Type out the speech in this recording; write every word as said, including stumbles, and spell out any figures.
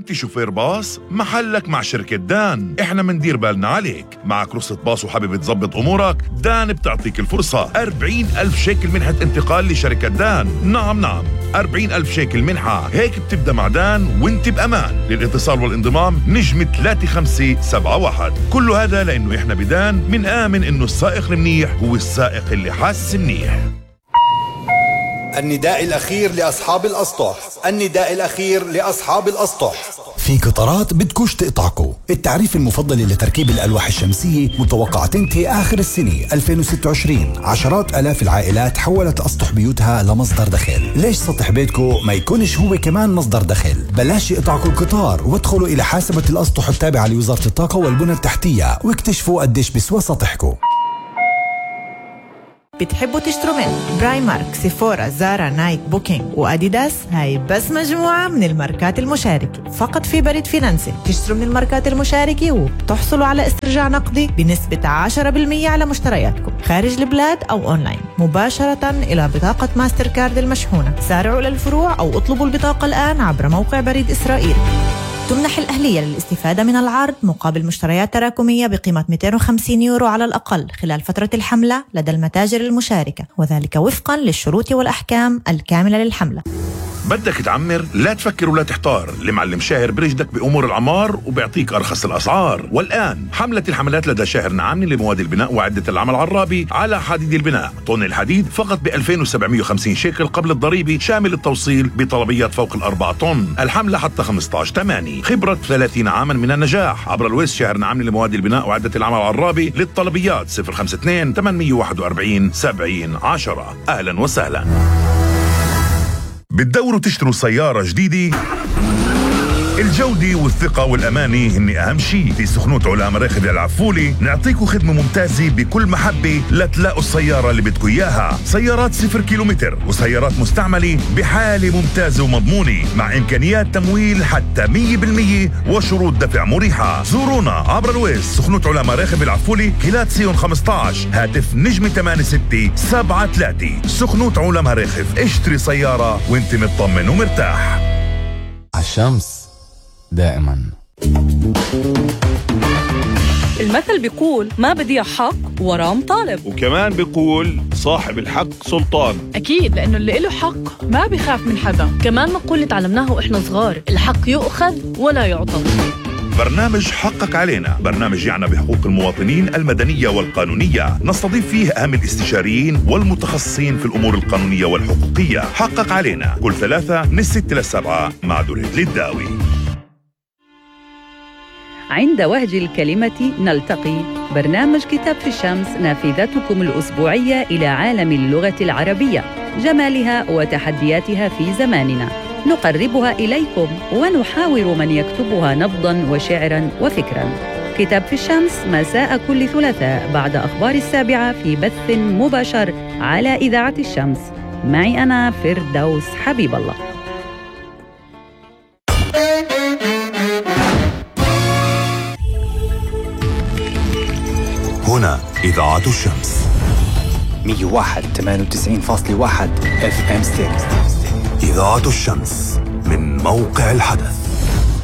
انت شوفير باص؟ محلك مع شركة دان. احنا مندير بالنا عليك. معك رخصة باص وحابب تظبط امورك؟ دان بتعطيك الفرصة. أربعين ألف شيكل منحة انتقال لشركة دان. نعم نعم أربعين ألف شيكل منحة. هيك بتبدأ مع دان وانت بأمان. للاتصال والانضمام نجم ثلاثة خمسة سبعة واحد. كل هذا لأنه احنا بدان من آمن انه السائق المنيح هو السائق اللي حاس منيح. النداء الأخير لأصحاب الأسطح. النداء الأخير لأصحاب الأسطح. في قطارات بدكوش تقطعكو. التعريف المفضل لتركيب الألواح الشمسية متوقع تنتهي آخر السنة ألفين وستة وعشرين. عشرات آلاف العائلات حولت أسطح بيوتها لمصدر دخل. ليش سطح بيتكو ما يكونش هو كمان مصدر دخل؟ بلاش يقطعكو القطار وادخلوا إلى حاسبة الأسطح التابعة لوزارة الطاقة والبنى التحتية واكتشفوا قديش بسوى سطحكو. بتحبوا تشتروا من برايمارك، سيفورا، زارا، نايك، بوكينج وأديداس؟ هاي بس مجموعة من الماركات المشاركة فقط في بريد فينانسي. تشتروا من الماركات المشاركة وبتحصلوا على استرجاع نقدي بنسبة عشرة بالمية على مشترياتكم خارج البلاد أو أونلاين مباشرة إلى بطاقة ماستر كارد المشحونة. سارعوا للفروع أو اطلبوا البطاقة الآن عبر موقع بريد إسرائيل. تمنح الأهلية للاستفادة من العرض مقابل مشتريات تراكمية بقيمة مئتين وخمسين يورو على الأقل خلال فترة الحملة لدى المتاجر المشاركة، وذلك وفقا للشروط والأحكام الكاملة للحملة. بدك تعمر؟ لا تفكر ولا تحتار. المعلم شاهر برشدك بأمور العمار وبيعطيك أرخص الأسعار. والآن حملة الحملات لدى شاهر نعامني لمواد البناء وعدة العمل العرابي على حديد البناء. طن الحديد فقط ب ألفين وسبعمئة وخمسين شيكل قبل الضريبة شامل التوصيل بطلبيات فوق الأربع طن. الحملة حتى خمسة عشر ثمانية. خبرة ثلاثين عاما من النجاح. عبر الويس شاهر نعامني لمواد البناء وعدة العمل العرابي. للطلبيات صفر خمسة اثنين ثمانمئة وواحد وأربعين سبعين عشرة. أهلا وسهلا. بتدوروا تشتروا سيارة جديدة؟ الجودة والثقة والأمانة هن أهم شيء. في سخنوت علام راخب العفولي نعطيكم خدمة ممتازة بكل محبة لتلاقوا السيارة اللي بدكم إياها. سيارات صفر كيلومتر وسيارات مستعملة بحالة ممتازة ومضمونة مع إمكانيات تمويل حتى مية بالمية وشروط دفع مريحة. زورونا عبر الويس سخنوت علام راخب العفولي كيلات سيون خمسة عشر هاتف نجمة ثمانية ستة سبعة ثلاثة. سخنوت علام راخب. اشتري سيارة وانت مطمن ومرتاح. عالشمس دائما. المثل بيقول ما بدي حق وراه مطالب، وكمان بيقول صاحب الحق سلطان. أكيد لأنه اللي له حق ما بيخاف من حدا. كمان مقولة تعلمناها وإحنا صغار، الحق يؤخذ ولا يعطى. برنامج حقق علينا برنامج يعنى بحقوق المواطنين المدنية والقانونية. نستضيف فيه أهم الاستشاريين والمتخصصين في الأمور القانونية والحقوقية. حقق علينا كل ثلاثة من الستة للسبعة مع دريد للداوي. عند وهج الكلمة نلتقي. برنامج كتاب في الشمس، نافذتكم الأسبوعية إلى عالم اللغة العربية، جمالها وتحدياتها في زماننا. نقربها إليكم ونحاور من يكتبها نبضاً وشعراً وفكراً. كتاب في الشمس مساء كل ثلاثاء بعد أخبار السابعة في بث مباشر على إذاعة الشمس. معي أنا فردوس حبيب الله. هنا إذاعة الشمس مية وواحد ثمانية وتسعين فاصلة واحد اف ام ستيريو. إذاعة الشمس من موقع الحدث.